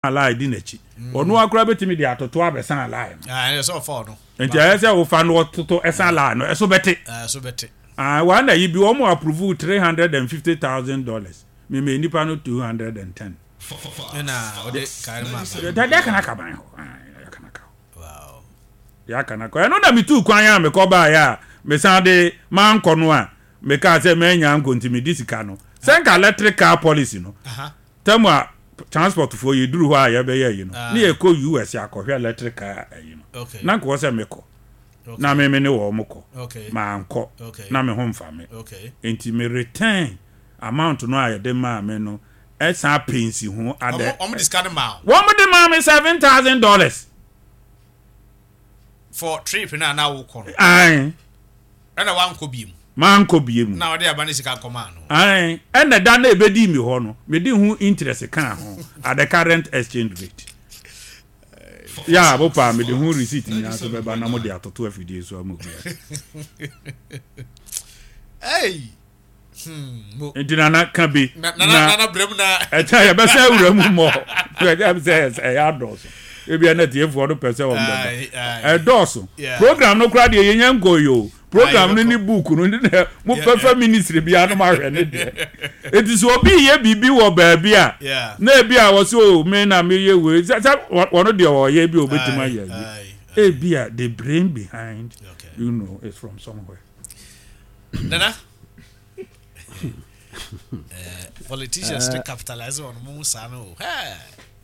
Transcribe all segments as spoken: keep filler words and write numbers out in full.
lie dinachi or no grab me the atoto abesan lie ah so for no enti ayese wo fa no toto esan lie no eso bete ah so bete ah one day bi wo mo approve three hundred fifty thousand dollars me me nipa no two hundred ten na ode karma da da kana ka ban ho ya kana ka wow ya kana ko no na mi tu kwan ya me ko ba ya me san de man ko no a me ka se me nya nko ntimi disika no senka electric car policy no aha tama transport for you duru hwa ya be ye you know na e ko U S akohwe electric car you know okay na ko se me ko na me me ne wo mo ko okay ma anko okay na me ho mfa me okay enti me return amount no aye de ma me no e san pensi ho ade o mo discard ma wo mo de ma me seven thousand dollars for trip na na wo ko ai na wan ko biem man ko biem na ode aba ne sika koma no ai ena da na ebedi mi ho no me di hu interest kan ho at the current exchange rate ya bo pa me di hu receipt nya so be ba na mo di atoto afidie so amogu hey hmm entina na ka bi na na na brem na e cha ya be say wura mu mo e ja be say e ya doso e bi na tie for no person wo mbe e doso program no kra de yenya ngoyo program no ni book no ni mo perfect ministry bia no ma hwe ne de it is obi ye bibi wo ba bia na bia wo so me na me ye we wono de wo ye bi obetima ye e bia the brain behind you know is from somewhere nana eh politicians to capitalize on mo sa no ha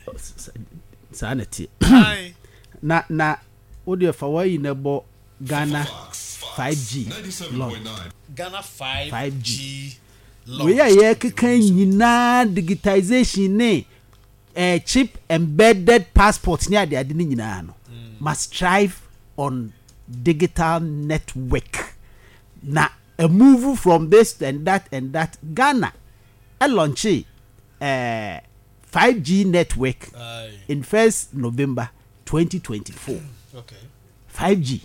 sanity na na odi fa wa yi na bo Ghana five G long Ghana five G long we are here kan nyina digitization ne eh chip embedded passport ni ade ade ni nyina no must strive on digital network na a move from this and that and that Ghana a launch eh five G network uh, in first November twenty twenty-four okay five G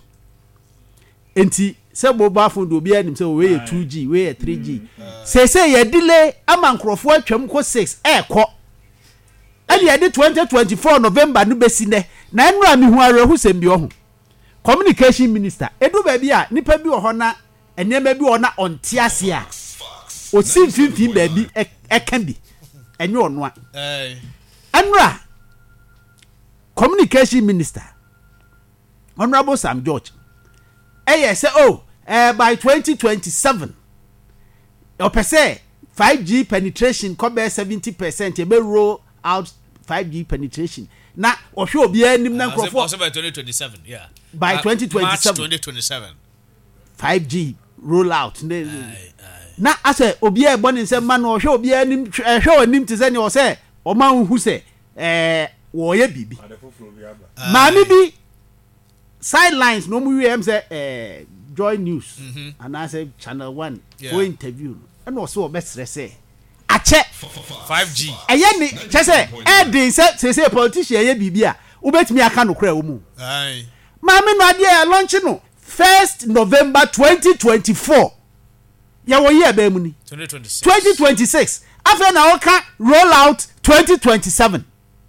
enti se mobile phone do bia nim se we two G we three G se se ye delay ama nkrofo atwam ko six e ko ali ye de twenty twenty-four November no besi ne na enura mi hu arehu sem bi ho communication minister edu ba bia nipa bi wo ho na enema bi wo na ontiase a o sin finfin ba bi e kan bi enye ono a eh enura communication minister Honorable Sam George eh yes say oh uh, by twenty twenty-seven o pese five G penetration come be seventy percent e be roll out five G penetration na o hwe obi anim na nkrofo also by twenty twenty-seven yeah by twenty twenty-seven March twenty twenty-seven five G roll out na ase obi e gboni nse ma na o hwe obi anim hwe onim te se ne o se o ma hu se eh wo ye bibi ma mi bi sidelines no mu em say eh Joy News mm-hmm. and I say Channel one yeah. for interview and also obesre say ache five G eye ni che say e dey say say politician ye bibia ubetimi aka no kra wo mu ai ma me no ade e launch no first November twenty twenty-four ya wo ye ba mu ni twenty twenty-six twenty twenty-six after na oka roll out twenty twenty-seven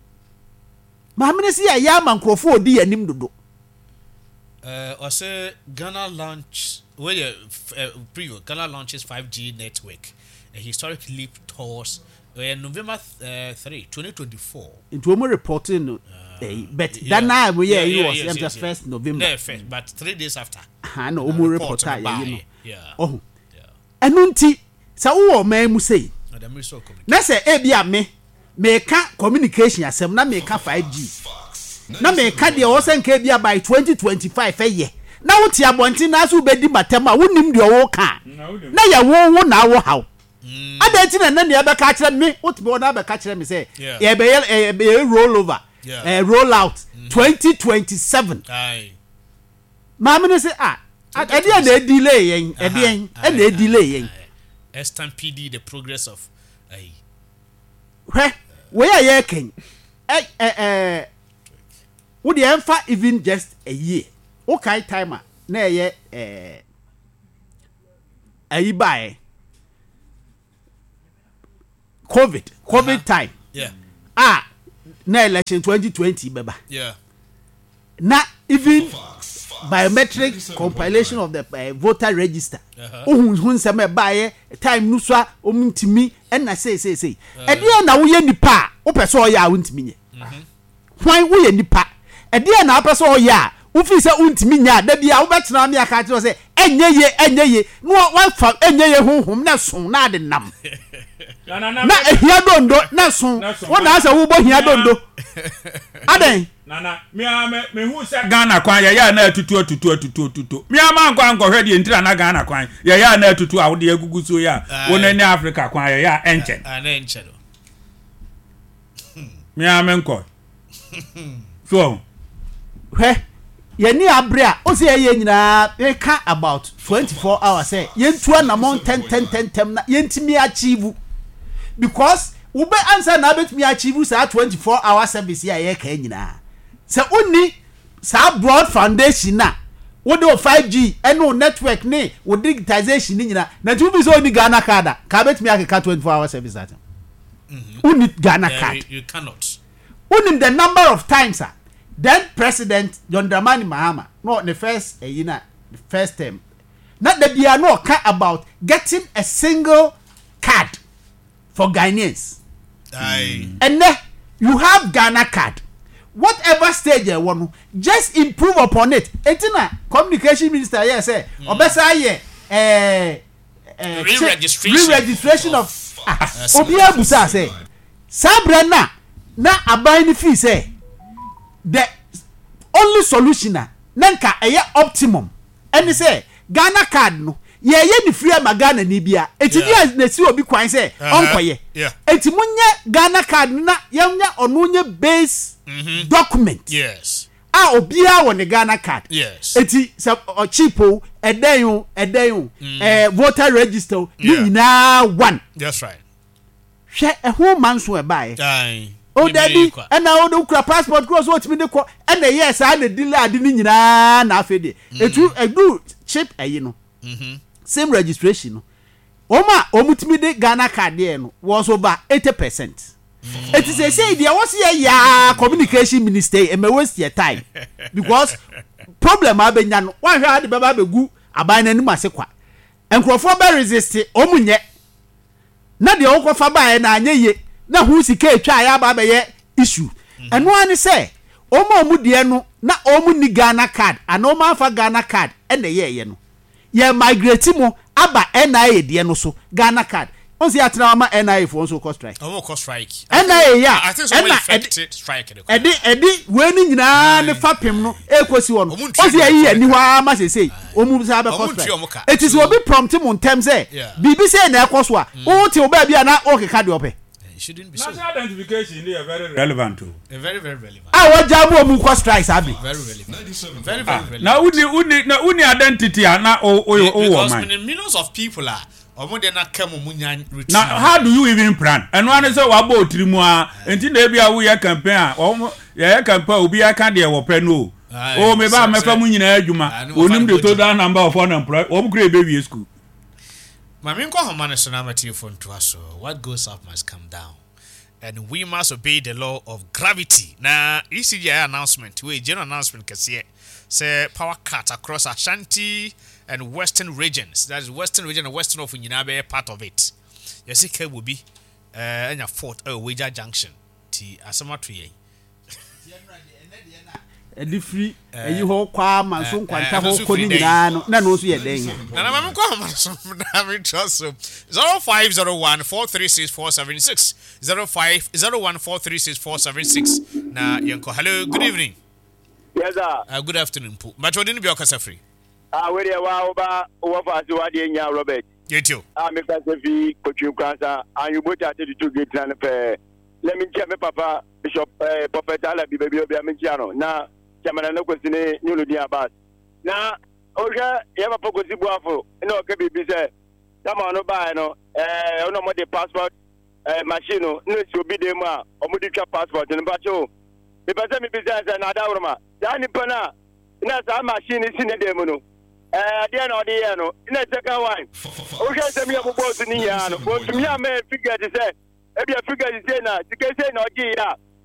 ma me say ya ya mankrofo odi yanim dodo Uh, I say Ghana launch where well, uh, preview Ghana launches five G network, a historic leap towards uh, November uh, three, twenty twenty-four. Into a more reporting, uh, uh, but yeah, that now we yeah, yeah, yeah, was yes, yes, first yes. November. Yeah, first, but three days after. I know more report. Yeah, you know. Yeah. Oh, yeah. And unti sa uwo me mu say. Na say e bia me me ka communication asem na me ka five G. Na me ka de o sen ka bia by twenty twenty-five eh ye na wo ti abonti na so be di matem a wonim de wo ka na ya wo wo na wo haw adenti na na ne be ka kire me wo ti be na be ka kire me say e be e be roll over eh roll out twenty twenty-seven ai ma me say ah e dey na delay yen e dey e na delay yen stampede the progress of ai hwe we ya ye ken eh eh would the empha even just a year okay timer na ye eh ayi bae covid covid uh-huh. time yeah ah na election twenty twenty beba yeah na even biometric compilation of the uh, voter register ohun hun se me bae time nu so a omntimi na say say say e dia na wo ye nipa wo pese o ya wo ntimi nye hwan wo ye nipa e dia na pese o ya wo fi se untimi nya da bia wo betena me aka ti say enye ye enye ye no wa fa enye ye honhom na so na de nam na ehia dondo na so wo na asa wo bo hia dondo aden nana me me me hu se Ghana kwan ya ya na atutu atutu atutu atutu me ama nkwa nkwa de ntira na Ghana kwan ya ya na atutu a wo de agugu so ya wo na ni Africa kwan ya ya enchen ana enchen me ama nkwa so he ye ni abrea o se ye nyina e ka about twenty-four hours say ye ntua na mon ten ten ten tem na ye ntimi achieve because we be answer na bet me achieve sa twenty-four hour service ya ye ka nyina se onni sa broad foundation na wo do five G eno network ni wo digitization ni nyina na tu bi so ni Ghana card ka bet me akeka twenty-four hour service that mhm onni Ghana card you, you cannot onni the number of times sir. Then President John Dramani Mahama, no, the first, uh, you know, the first term, not that they are no care about getting a single card for Ghanaians. Aye. And then you have Ghana card. Whatever stage you want, just improve upon it. Etina communication minister here say, obesa ye, eh, re-registration, re-registration of. Obia Busa say, Sabrina na na abayini fee say. The only solution na nka eye optimum and say Ghana card no ye ye ni free ma Ghana ni bia etidia na si obi kwan say onkoye etimunye Ghana card na yenya ono nye base mm-hmm. document yes a obia wo ne Ghana card yes eti so cheapo edan edan mm. eh voter register ni na one that's right hwe e ho manso e bae aye o daddy and now do kura passport cross what me dey call and yes I dey delay ade ni nyina na afede etu edu chip ayi no mhm same registration no oma omutimi dey Ghana card there no was over eighty percent it is say say there was ya communication minister e me waste your time because problem abenya no wan hwa ade baba begu aban nanim asekwa enkrofo be resist omunye na de okofa ba na anyeye na hu sika etwa ya ba be ye issue eno ani say omo omu de no na omu ni Ghana card ana omu afa Ghana card e na ye ye no ye migrate mo aba N I A de no so Ghana card on se atena ma N I A for so cost strike omo cost strike N I A ya I think so affected strike e de e de we ni nyina ne fapem no ekosi wo no on se yi ani wa ma se sei omu sa be cost strike it is will be prompt mo ntem say bibi say na ekoso a o ti oba bia na o keka de ope. It shouldn't be national so. Identification is very relevant too. Very very relevant. Ah, what jamu mu cost strikes abi? Very relevant. Very very relevant. Now uni uni na uni identity na o o o because millions of people are omo de na come munya routine. Now how do you even plan? And one say wa bo otirimu a enti na bia wo ye campaign a omo ye campaign obi aka de wo pe no. O me ba me fa mu nyina adwuma. Onim the total number of unemployed. Omo kure be school. Maminko Hamane Sonamati Fontuaso, what goes up must come down. And we must obey the law of gravity. Now, E C G I announcement, we general announcement can see say power cut across Ashanti and western regions. That is western region and western of Unyinabe part of it. You see, K will be uh in a fort uh Wager Junction. T Asamatri. Edi free eyi ho kwa ma so nkwanta ho ko ni nyina no na no so ye den na na mam kwa ma so na me trust so zero five zero one four three six four seven six zero five zero one four three six four seven six na yenko. Hello, good evening. Yes sir. Uh, good afternoon po but we didn't be okasa free ah we dey wa oba wo fa so wa dey nya Robert yetio ah me ka se fi kochu kwanza and you both at the two gate na pe let me check me papa Bishop eh Prophet Ala bi baby obi amenchiano na chamana no kwesine nyulu dia bas na oja ye papa kwesi buafo na o ke bibi se tama no ba no eh ono mo de passport eh machine no si obi de mu a o mo di twa passport no ba cho me pese me business na adawroma ya ni pana na sa machine si ne de mu no eh dia na odi ye no na second one oja se me abubo su ni ya no o tumi a me figure de se e bia figure de se na tike se na odi ya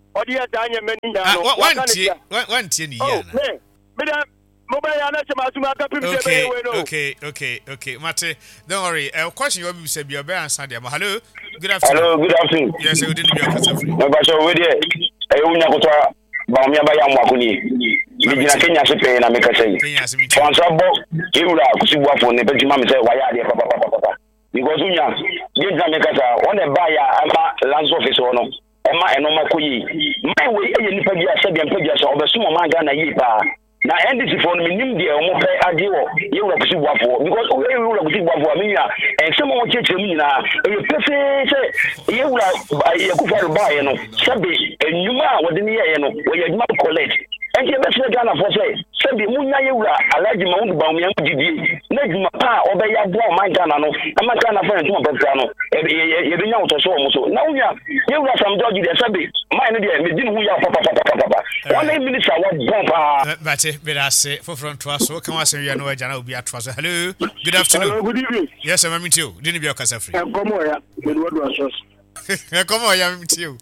odi atanya mani ya no one tie one tie ni ya na me da mobile ya na chama asuma ka pim se be we no okay okay okay mate don't worry a question you be say be obe answer dem hello good afternoon hello good afternoon yes we didn't be a casa free no ba so we dey e unya kotwa ba mi aba ya mo akuni mi gina Kenya se pe na me ka say Kenya se mi Fonso bo ewura kusibu afo ne bejuma me say waya de papa papa papa because unya dey na me ka sa on e ba ya ama lands office ono ema eno makoyi my way e nipa bi asa bi ampa bi asa obeso mo manga na yi pa na N D C for me nim dia omo pe ade wo ye wura kusibu afo because we wura kusibu afo me nya en se mo cheche mi na e pefe se ye wura ye kufa ba ye no sabe enyuma wo de ne ye no wo ye djuma college en ke be se Ghana for say sabe munya ye wura alaji ma won ba mo yan didie na djuma pa obe ya bo o man Ghana no ama Ghana for djuma pe no ye be nya wo to so mo so na unya ye wura sam dogi de sabe mai no de me din hu ya papa papa papa one minister wa bomba but but I say for front to us so can was you know Jana will be at us hello good afternoon hello good evening yes I'm meet you didn't be your casa free come on ya we do do us come on ya meet you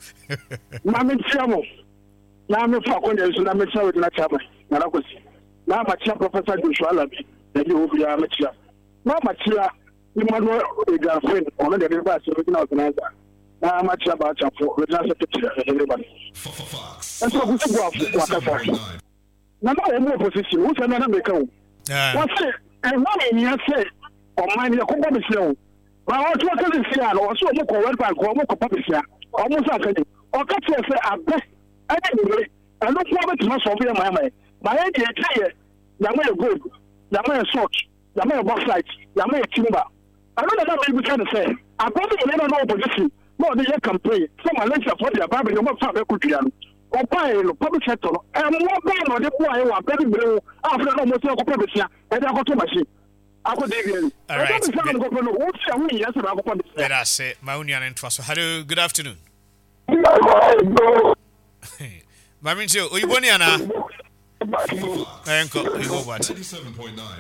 ma me tiamo na me fa ko ndenso na me tiamo na chama na rakosi na ma tia professor Joshua Labi na di obi ya me tia na ma tia ni ma no e ga friend ono de ba se na organizer na ma tia ba cha for regional secretary everybody and so we go after what after na na mo position wo se na na me ka wo what say and one in here say o man ye ko bo me se wo ba o to ka se sia no so mo ko world bank o mo ko pa sia o mo sa ka ni o ka se se abe ana ni ano ko ba ti ma so be ma ma ma ye de tie ya ma ye gold ya ma ye salt ya ma ye bauxite ya ma ye timber ano na na me bi ka say abe ni na na opposition no de ye campaign so Malaysia for the Bible no ma fa be ku dua no o pa e no public sector no e mo ba no de boy wa be bi bre after no mo se ko pa be sia e da ko to machine ako de bi ni all right no wo sia hu ya se ba ko pa be sia let us say my union and trust hello good afternoon Mami Tio, oyibo ni ana? Enko, oyibo what? seventy-seven point nine.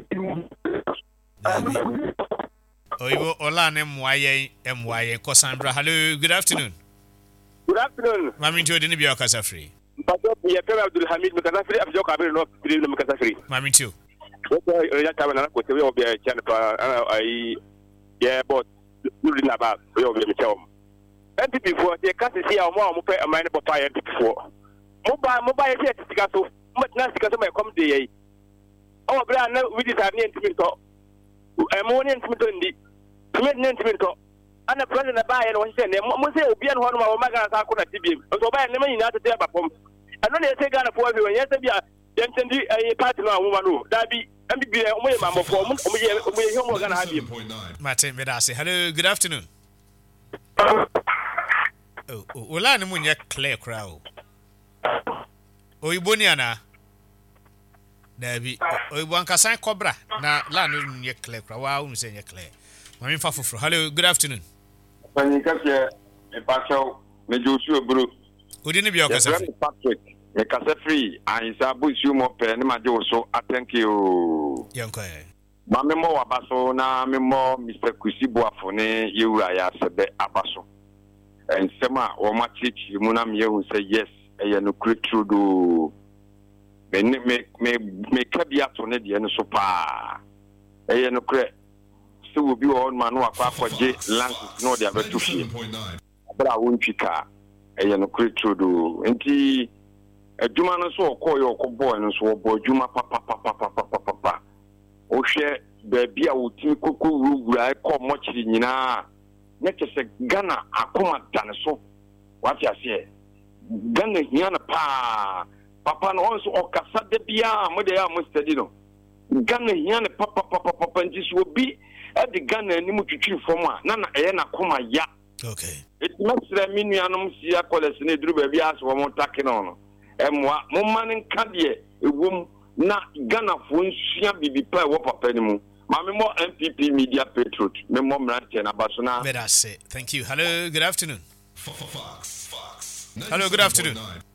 Oyibo ola ne mwaye mwaye Kosandra. Hello, good afternoon. Good afternoon. Mami Tio dini biya kasa free. Pato ya Pema Abdul Hamid mkasa free abjo kabiri no free no mkasa free. Mami Tio. Woko ya tawa na ko tewe obi ya chana pa ai ya bot duri na ba yo obi mchawo. N P P for the kasi sia o mo mo pe amane papa N P P for. Mo ba mo ba ye tika so mo na tika so me come dey yi. O bra na we dis are near to me to. E mo ne ntimi to ndi. Me ne ntimi to. Ana president ba ye no say ne mo say obi an ho no ma o magana sa ko na tibiem. So ba ye ne manyina to dey ba pom. Ano ne say Ghana for we ye say bia ye ntendi e party no wo ma no. Da bi M P P o mo ye ma mo for mo mo ye mo ye ho mo Ghana ha bi. Martin Medase. Hello, good afternoon. Oh, oh, ola ni munye clear crowd. Oyibo ni ana. Dabi, oyibo anka san cobra na la no munye clear crowd. Wa unu se nye clear. Mami fa foforo. Hello, good afternoon. Pani kase e pacho me Joshua bro. Odi ni bi o kase free. Patrick, e kase free. Ansa busu mo pe ni ma je so thank you. Yanko e. Ma me mo wabaso na me mo Mister Kusibu afone yewura ya sebe abaso. And Sema or my teach you Munam you say yes, a no quick true do may make may make caveat on it and so far. A no credit. So will be all man who are for J Lances no the other two feet. But I won't pick a no quick true do. And he a Jumana so call your boy and so boy Juma papa papa papa papa papa. O share baby I will think cuckoo I call much in na. Next say Ghana akoma dane so what you say Ghana hiana pa papa no onso okasa de bia mo de ya mo study no Ghana hiana papa papa papa nti so bi e de Ghana ni mo twitwi fom a na na e na koma ya okay it mesra minuanom sia college ne duru ba bia so mo take no no emwa mo man nka de ewom na Ghana fo nsua bibi pa e wo papa ni mu Mami mo M P P Media Patriot. Me mo mrante na basona. Medase. Thank you. Hello, good afternoon. Hello, good afternoon.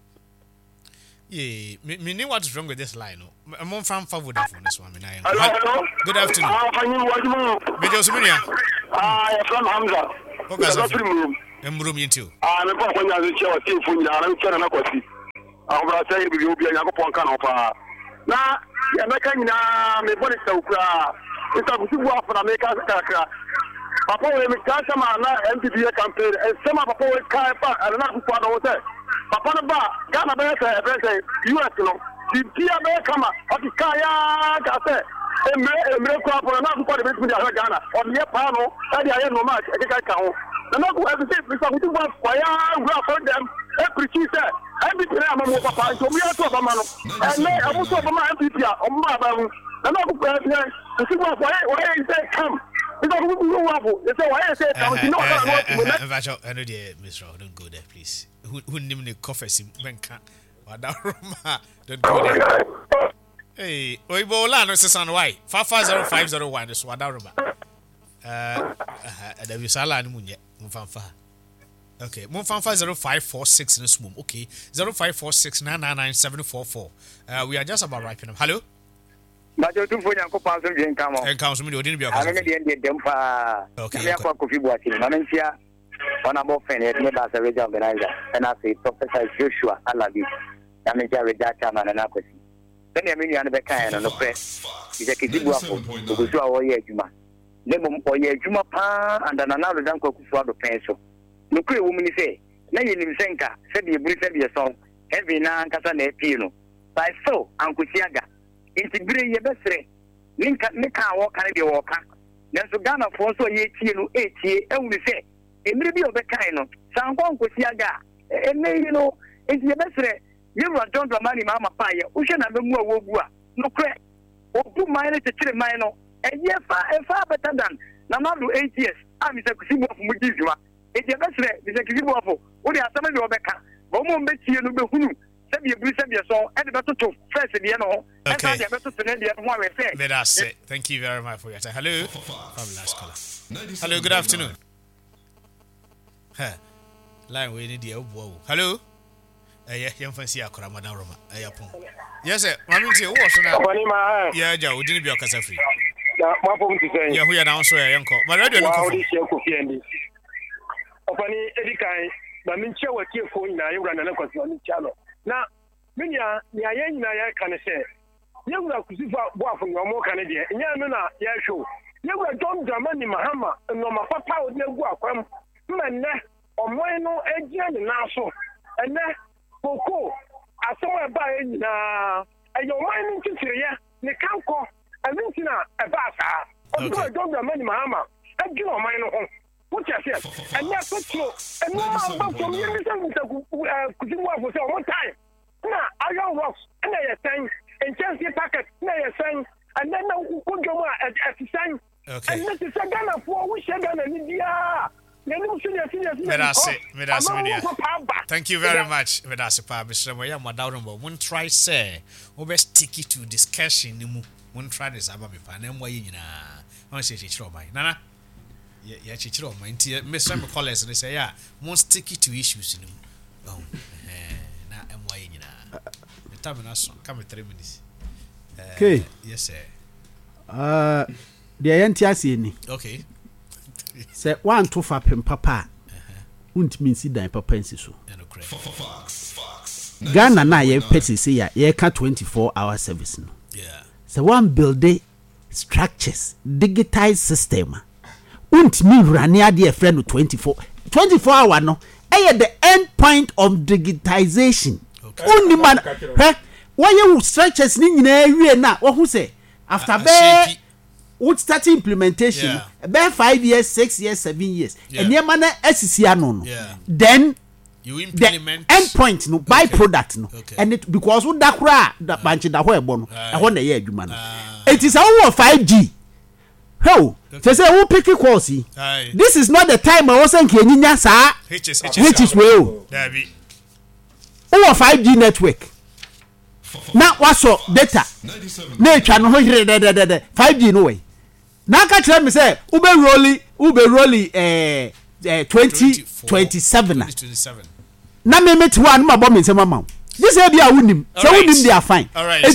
Yeah, me, me know what's wrong with this line. No, I'm on from Vodafone this one. Hello, hello. Good afternoon. Ah, fani wajimo. Mejo Suminia. Ah, from Hamza. Focus on Embrum into. I'm a papa when I was a team for you. I'm trying to go see. I'm going to say you will be a Yakopon Canova. Now, you're making a body so cry. It's a good work for America. Papa will make some M P P campaign and some of Papa will carry back and another part of it. Papa the bar, Ghana Bear, U S, you know, the Tia Bear come up, or the Kayak, I said. A miracle for another part of it with Ghana on the panel, and I am no match. I think I can. The local have to say, because we do want fire, we are for them. Every teacher, every time I'm over, so we are to a man. And I was over my M P P on my bone. And I will to see what where is they come. Because we do waffle. They say, why I say, you know, I know, dear Miss Rowe, don't go there, please. Who named the coffee? Don't go there. Hey, we bowl on us on why five five zero five zero one is what I remember. Uh, the Visala and Munya Mufanfa. Okay, Mufanfa zero five four six in this room. Okay, zero five four six nine nine nine seven four four. Uh, we are just about wrapping up. Hello. But you for your company and come on. And council me didn't be a dempa. Okay, yeah, for coffee watching. Mamencia, one of my friends, as a regional organizer, and I say Professor Joshua Alabi, Mamencia with that time and an apathy. Then I mean, you are the kind of press. It's a kid waffle to go to our year, Juma. Lemon or year, Juma pa, and another danko for the pencil. Look, a woman say, Lady Nimsenka said you brief your song, heavy nan Casane Pino. By so, Uncle Siaga, integrate your best friend. Link at Nika walk and be walker. Then so Ghana for so ye tino eight year, and we say, it may be of the kind of San Uncle Siaga, and may you know, it's your best friend. You are John Dramani Mama Paya, Ocean and the Mua Wogua, no crack, or two minor to three minor, and yet far and far better than Namadu eight years. I'm Mister Kusibo from Mujizua. It's your best friend, Mister Kusibo, what are some of your Becca? Bomo Betty and Ubehunu, send you a brief of your song, and the better to press the piano, and the better to send the one way. Let us say, thank you very much for your time. Hello, last caller. Hello, good afternoon. Line we need the hello. Eh, young fancy akora madam Roma. Eh, yapon. Yes, sir. Mami ti wo so na. Kwani ma. Yeah, ja, we didn't be okasa free. Na ma pom ti say. Yeah, who ya now so ya yanko. But radio no ko. Wa odi share ko fi ndi. Kwani edikai na min che wa tie fo nyina yewra na na kwaso ni cha no. Na minya ni aye nyina ya ka ne se. Yewra kusifa bo afo no mo ka ne de. Nya no na ya show. Yewra John Dramani Mahama no ma papa o de gu akwam. Menne omoy no egia ni na so. Enne Koko, I saw a buy in a your mining to the Kanko, and then a bassa. Or don't the money, Mahama. I give a mine home. What you said, and that's what's true. And no one from you could you work with one time. Now, I don't work, and I sang, and chance your packet, and I sang, and then no put your at the same. Okay. And this is a gun of four, we said, and India. Thank you very much. Mister Moya Madaumo. Won't try say. We sticky to discussion. Won't try this about me. Panem way na. I say chichro my nana. Yeah, chichro my dear Mister McCollins. And they say, yeah, won't sticky to issues in him. Oh, na am way na. The time is come with three minutes. Okay. Yes, sir. Uh, the Antiasi. Okay. Say one two for pem papa. Won't mean see that papa and so. Ghana na ye petty say ya ye ka twenty-four hour service no. Yeah. So one build structures, digitized system. Won't me run near dear friend twenty-four twenty-four hour no. Eh the end point of digitization. Okay. Only man, eh? Why you structures ni nyina wie na wo hu say after be would start implementation yeah. About five years, six years, seven years. Yeah. And your man S C C no. Yeah. Then you implement the end point no okay. byproduct no. Okay. And it because what that cra that bunch that whole bono. I want the year you man. Uh, it is our five G. How? They say who pick course. This is not the time I was saying Kenya sa H is H is well. David. Our five G network. Now what's up data? Nature no five G no way. Now catch me say ube rolly ube rolly eh eh twenty twenty-seven na me met one ma bomb say mama this say bia wunim say wunim they are fine all right enti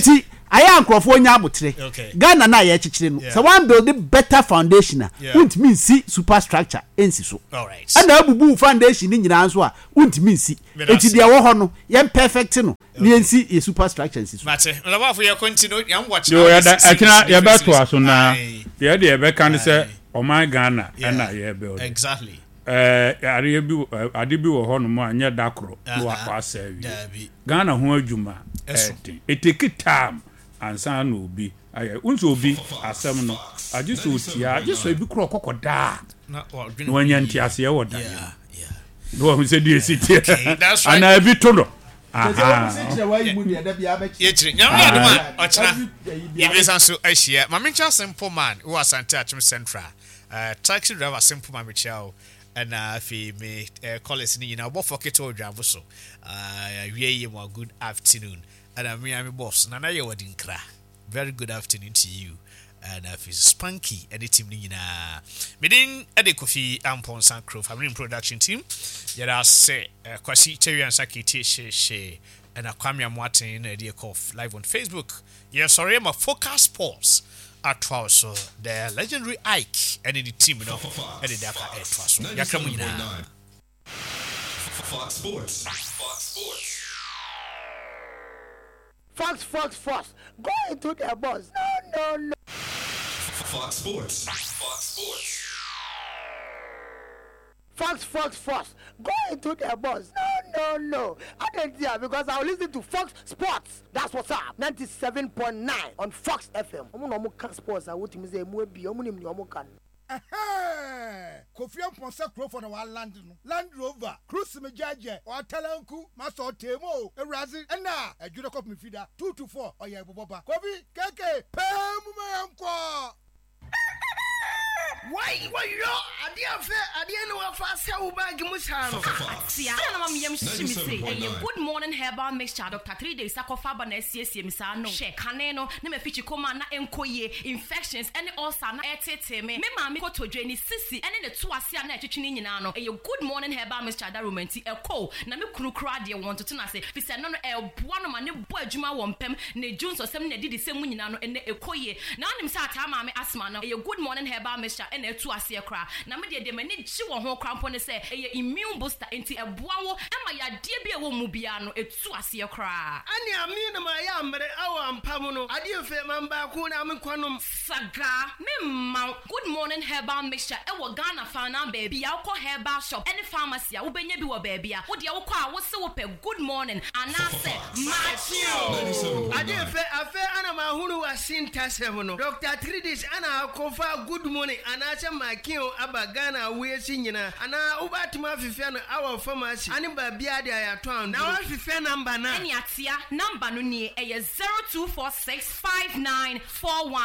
aya nkrofo nya abotre Ghana na ye chichire no so one build better foundation won't mean see superstructure ensi so all right and abubu foundation ni nyina nso a won't mean see eti dia wo ho no ye perfect no ni ensi e superstructure ensi so mate laba for you continue yam watch yo ya da akina ya beto aso na ye de be kan say oman Ghana na ye build exactly eh are bi ade bi wo ho no mo anya dakro wa asawi Ghana ho adwuma eh eteki time ansa na obi aye unso obi asem no age so tia age so ebi kro kokoda na wanya ntiase ye woda yeah yeah no hu se die sitie ana ebi to no aha ye chire nyam ya duma ochina ye be sanso ahia mamencha simple man who asante achim central uh taxi driver simple man chao and uh fi me college ni na bo forget o dwabo so uh wie ye mo good afternoon and I'm Miami boss. Nana ye wedding kra. Very good afternoon to you. And if it's Spunky, any team nina. Meaning Eddie Kofi Ampon San Crow family production team. Yet say Kwasi Terry and Saki T she and Akwamia Martin Eddie Kof live on Facebook. Yes, sorry, I'm a Focus Sports at twelve. So the legendary Ike and the team, you know, Eddie Daka at twelve. Yakamina. Fox Sports. Fox Sports. Fox, Fox, Fox, go into the bus. No, no, no. Fox Sports. Fox Sports. Fox, Fox, Fox, go into the bus. No, no, no. I didn't hear because I will listen to Fox Sports. That's what's up. ninety-seven point nine on Fox F M. I'm going to sports. I want to say, I'm going to say, Kofi Ampon Crow for the land Land Rover Cruise me jaje or talanku maso temo erazi ena e judo kop me fida two to four oya boba Kofi keke pem me amko why why you adia fe adia no afa se wo bag mu cha no tia na mam yam shimi say good morning herbal mixture Doctor three days akofa ba na siesie mi sa no she kane no na me fichi koma na enkoye infections any ulcer na etete me me ma me kotodwe ni sisi ene ne to ase na etwetwe ni nyina no eye good morning herbal mixture da romanti eko na me kunu kra de won to na se fi se no no e boa no ma ne bo adwuma wo mpem na junso sem na didi sem nyina no ene ekoye na onim sa ata ma me asma no eye good morning herbal mixture ene to ase kra na me de de mani ji wo ho krampo ne se eye immune booster enti eboa wo ema ya de bia wo mu bia no etu ase kra ani ami na ma ya mre awa mpam no ade fe mamba ko na me kwanom saga me ma good morning herbal mixture e wo Ghana fa na baby ya ko herbal shop any pharmacy a wo benya bi wo baby a wo de wo kwa wo se wo pe good morning anase matio ade fe afe ana ma hunu wa sintasem no Doctor three days ana kofa good morning anase makio aba Ghana we si nyina ana ubatuma fifia no our pharmacy ani ba bia de ayato na wa fifia number na eni atia number no ni e zero two four six five nine four one